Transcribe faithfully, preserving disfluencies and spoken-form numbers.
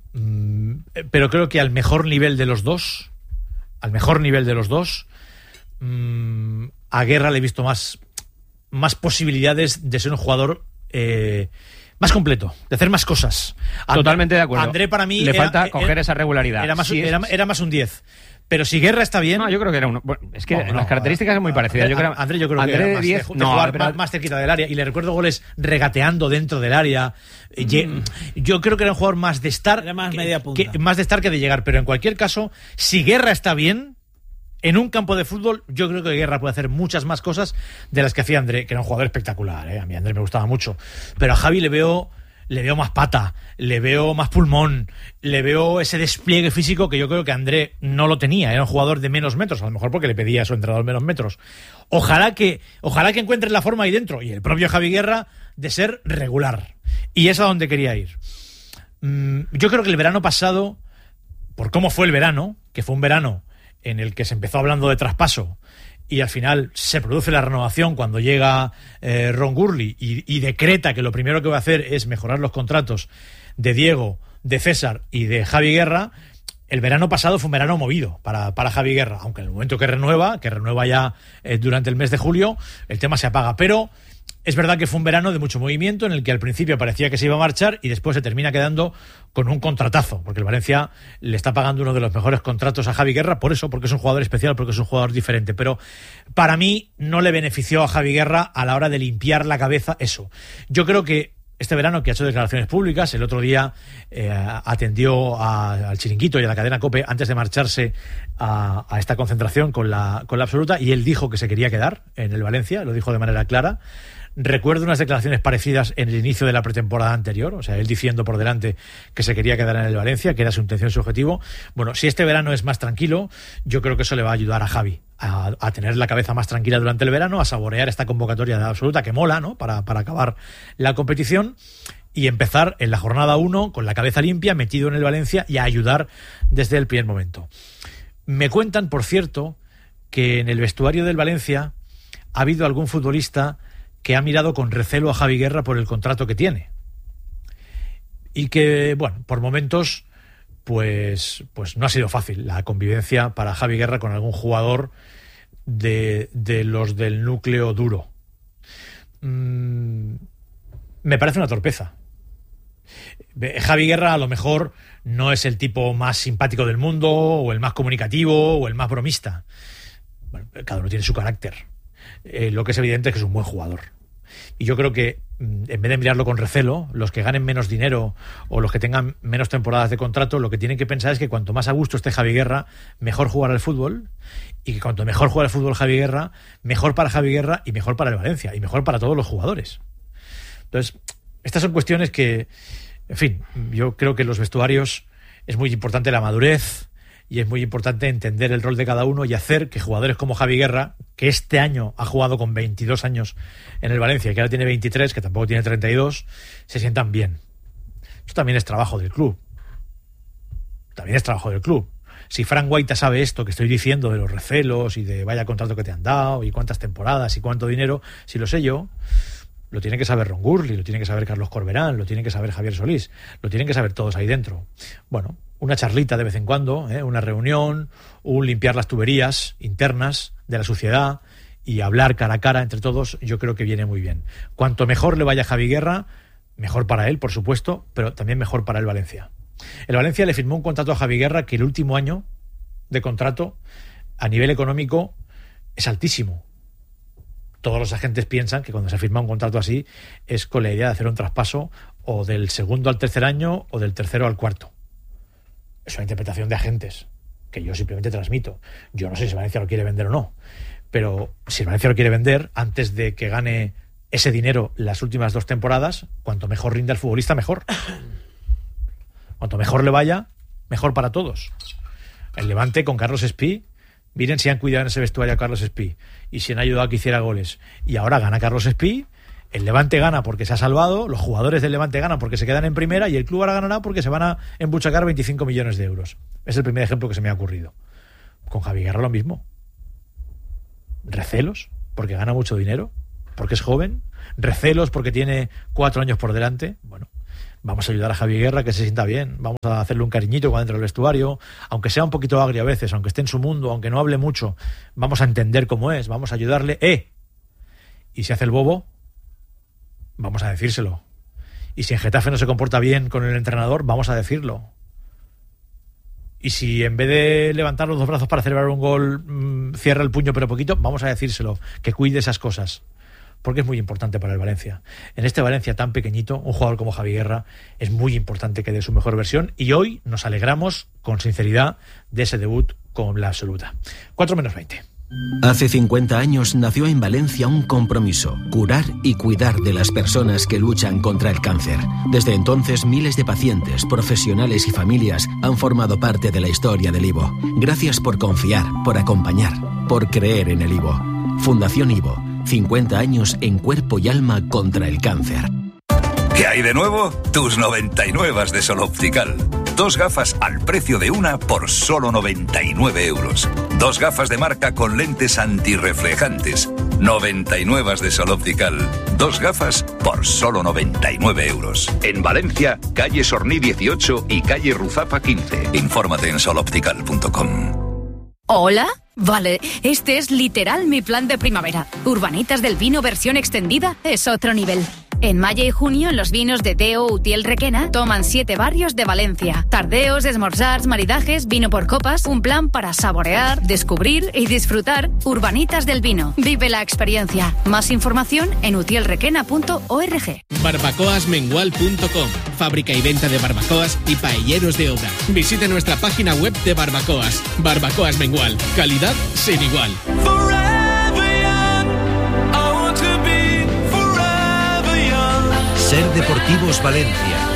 mm, pero creo que al mejor nivel de los dos, al mejor nivel de los dos, mmm, a Guerra le he visto más, más posibilidades de ser un jugador eh, más completo, de hacer más cosas. Totalmente de acuerdo. André para mí le era, falta era, coger esa regularidad. Era más, sí, era, era más un diez. Pero si Guerra está bien... No, yo creo que era uno... Bueno, es que no, las no, características son muy parecidas. André, yo creo, André, yo creo André que era más diez, de, de no, jugar pero... más, más cerquita del área. Y le recuerdo goles regateando dentro del área. Mm. Yo creo que era un jugador más de estar... Era más que, media punta. Que, más de estar que de llegar. Pero en cualquier caso, si Guerra está bien... En un campo de fútbol, yo creo que Guerra puede hacer muchas más cosas de las que hacía André, que era un jugador espectacular, ¿eh? A mí André me gustaba mucho. Pero a Javi le veo... Le veo más pata, le veo más pulmón, le veo ese despliegue físico que yo creo que André no lo tenía. Era un jugador de menos metros, a lo mejor porque le pedía a su entrenador menos metros. Ojalá que, ojalá que encuentre la forma ahí dentro, y el propio Javi Guerra, de ser regular. Y es a donde quería ir. Mm, yo creo que el verano pasado, por cómo fue el verano, que fue un verano en el que se empezó hablando de traspaso, y al final se produce la renovación cuando llega eh, Ron Gurley y, y decreta que lo primero que va a hacer es mejorar los contratos de Diego, de César y de Javi Guerra. El verano pasado fue un verano movido para, para Javi Guerra, aunque en el momento que renueva, que renueva ya eh, durante el mes de julio, el tema se apaga. Pero es verdad que fue un verano de mucho movimiento en el que al principio parecía que se iba a marchar y después se termina quedando con un contratazo, porque el Valencia le está pagando uno de los mejores contratos a Javi Guerra, por eso, porque es un jugador especial, porque es un jugador diferente. Pero para mí no le benefició a Javi Guerra a la hora de limpiar la cabeza eso. Yo creo que este verano, que ha hecho declaraciones públicas, el otro día eh, atendió a, al Chiringuito y a la cadena COPE antes de marcharse a, a esta concentración con la, con la absoluta, y él dijo que se quería quedar en el Valencia, lo dijo de manera clara. Recuerdo unas declaraciones parecidas en el inicio de la pretemporada anterior, o sea, él diciendo por delante que se quería quedar en el Valencia, que era su intención, su objetivo. Bueno, si este verano es más tranquilo, yo creo que eso le va a ayudar a Javi a, a tener la cabeza más tranquila durante el verano, a saborear esta convocatoria de absoluta que mola, ¿no? Para, para acabar la competición y empezar en la jornada uno con la cabeza limpia, metido en el Valencia y a ayudar desde el primer momento. Me cuentan, por cierto, que en el vestuario del Valencia ha habido algún futbolista que ha mirado con recelo a Javi Guerra por el contrato que tiene. Y que, bueno, por momentos, pues, pues no ha sido fácil la convivencia para Javi Guerra con algún jugador de, de los del núcleo duro. Mm, me parece una torpeza. Javi Guerra a lo mejor no es el tipo más simpático del mundo, o el más comunicativo, o el más bromista. Bueno, cada uno tiene su carácter. Eh, lo que es evidente es que es un buen jugador. Y yo creo que, en vez de mirarlo con recelo, los que ganen menos dinero o los que tengan menos temporadas de contrato, lo que tienen que pensar es que cuanto más a gusto esté Javi Guerra, mejor jugar al fútbol, y que cuanto mejor juega al fútbol Javi Guerra, mejor para Javi Guerra y mejor para el Valencia, y mejor para todos los jugadores. Entonces, estas son cuestiones que, en fin, yo creo que en los vestuarios es muy importante la madurez, y es muy importante entender el rol de cada uno y hacer que jugadores como Javi Guerra, que este año ha jugado con veintidós años en el Valencia y que ahora tiene veintitrés, que tampoco tiene treinta y dos, se sientan bien. Eso también es trabajo del club. También es trabajo del club. Si Frank Guaita sabe esto que estoy diciendo de los recelos y de vaya contrato que te han dado y cuántas temporadas y cuánto dinero, si lo sé yo, lo tiene que saber Ron Gurley, lo tiene que saber Carlos Corberán, lo tiene que saber Javier Solís, lo tienen que saber todos ahí dentro. Bueno, una charlita de vez en cuando, ¿eh? Una reunión, un limpiar las tuberías internas de la suciedad y hablar cara a cara entre todos, yo creo que viene muy bien. Cuanto mejor le vaya a Javi Guerra, mejor para él, por supuesto, pero también mejor para el Valencia. El Valencia le firmó un contrato a Javi Guerra que el último año de contrato, a nivel económico, es altísimo. Todos los agentes piensan que cuando se firma un contrato así es con la idea de hacer un traspaso o del segundo al tercer año o del tercero al cuarto. Es una interpretación de agentes que yo simplemente transmito. Yo no sé si Valencia lo quiere vender o no, pero si Valencia lo quiere vender, antes de que gane ese dinero las últimas dos temporadas, cuanto mejor rinda el futbolista, mejor. Cuanto mejor le vaya, mejor para todos. El Levante con Carlos Espí, miren si han cuidado en ese vestuario a Carlos Espí y si han ayudado a que hiciera goles. Y ahora gana Carlos Espí, el Levante gana porque se ha salvado, los jugadores del Levante ganan porque se quedan en primera y el club ahora ganará porque se van a embuchacar veinticinco millones de euros. Es el primer ejemplo que se me ha ocurrido. Con Javi Guerra lo mismo. Recelos porque gana mucho dinero, porque es joven. Recelos porque tiene cuatro años por delante. Bueno, Vamos a ayudar a Javi Guerra que se sienta bien, vamos a hacerle un cariñito cuando entre al vestuario, aunque sea un poquito agrio a veces, aunque esté en su mundo, aunque no hable mucho, vamos a entender cómo es, vamos a ayudarle. ¡Eh! Y si hace el bobo, vamos a decírselo. Y si en Getafe no se comporta bien con el entrenador, vamos a decirlo. Y si en vez de levantar los dos brazos para celebrar un gol, mmm, cierra el puño pero poquito, vamos a decírselo, que cuide esas cosas. Porque es muy importante para el Valencia. En este Valencia tan pequeñito, un jugador como Javi Guerra es muy importante que dé su mejor versión, y hoy nos alegramos con sinceridad de ese debut con la absoluta. cuatro menos veinte. Hace cincuenta años nació en Valencia un compromiso: curar y cuidar de las personas que luchan contra el cáncer. Desde entonces, miles de pacientes, profesionales y familias han formado parte de la historia del I V O. Gracias por confiar, por acompañar, por creer en el I V O. Fundación I V O, cincuenta años en cuerpo y alma contra el cáncer. ¿Qué hay de nuevo? Tus noventa y nueve de Sol Optical. Dos gafas al precio de una por solo noventa y nueve euros. Dos gafas de marca con lentes antirreflejantes. noventa y nueve de Sol Optical. Dos gafas por solo noventa y nueve euros. En Valencia, calle Sorní dieciocho y calle Ruzapa quince. Infórmate en sol optical punto com. ¿Hola? Vale, este es literal mi plan de primavera. Urbanitas del Vino versión extendida es otro nivel. En mayo y junio, los vinos de Teo Utiel Requena toman siete barrios de Valencia. Tardeos, esmorzars, maridajes, vino por copas, un plan para saborear, descubrir y disfrutar. Urbanitas del Vino. Vive la experiencia. Más información en utiel requena punto org. barbacoas mengual punto com. Fábrica y venta de barbacoas y paelleros de obra. Visite nuestra página web de barbacoas. Barbacoas Mengual. Calidad sin igual. Ser Deportivos Valencia.